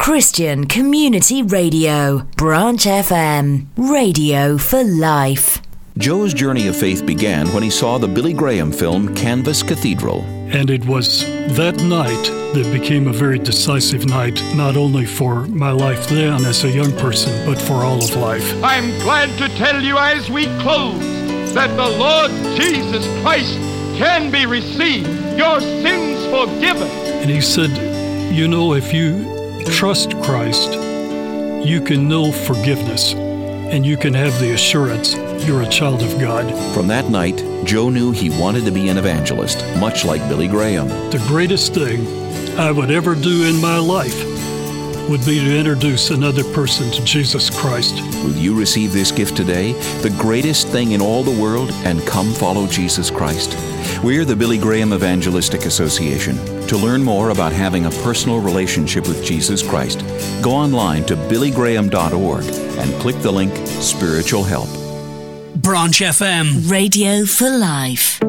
Christian Community Radio, Branch FM, radio for life. Joe's journey of faith began when he saw the Billy Graham film Canvas Cathedral. And it was that night that became a very decisive night, not only for my life then as a young person, but for all of life. I'm glad to tell you as we close that the Lord Jesus Christ can be received, your sins forgiven. And he said, you know, if you trust Christ, you can know forgiveness, and you can have the assurance you're a child of God. From that night, Joe knew he wanted to be an evangelist, much like Billy Graham. The greatest thing I would ever do in my life would be to introduce another person to Jesus Christ. Will you receive this gift today, the greatest thing in all the world, and come follow Jesus Christ? We're the Billy Graham Evangelistic Association. To learn more about having a personal relationship with Jesus Christ, go online to billygraham.org and click the link Spiritual Help. Branch FM, radio for life.